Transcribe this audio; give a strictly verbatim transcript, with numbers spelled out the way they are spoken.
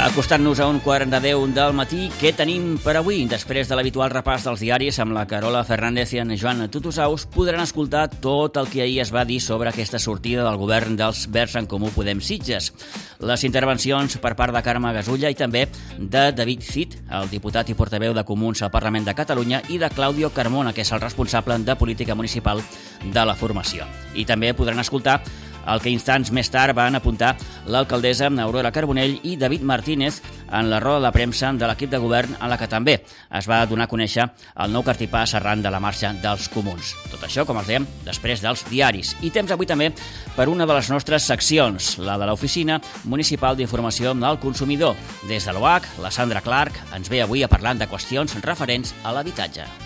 Acostant-nos a un quart de deu del matí, què tenim per avui? Després de l'habitual repàs dels diaris amb la Carola Fernández i en Joan Tutusaus, podran escoltar tot el que ahir es va dir sobre aquesta sortida del govern dels Verds en Comú Podem Sitges. Les intervencions per part de Carme Gasulla i també de David Cid, el diputat i portaveu de Comuns al Parlament de Catalunya, i de Claudio Carmona, que és el responsable de política municipal de la formació. I també podran escoltar el que instants més tard van apuntar l'alcaldessa Aurora Carbonell i David Martínez en la roda de premsa de l'equip de govern en la que també es va donar a conèixer el nou cartipàs arran de la marxa dels comuns. Tot això, com els dèiem, després dels diaris. I temps avui també per una de les nostres seccions, la de l'Oficina Municipal d'Informació del Consumidor. Des de l'O H, la Sandra Clark ens ve avui a parlar de qüestions referents a l'habitatge.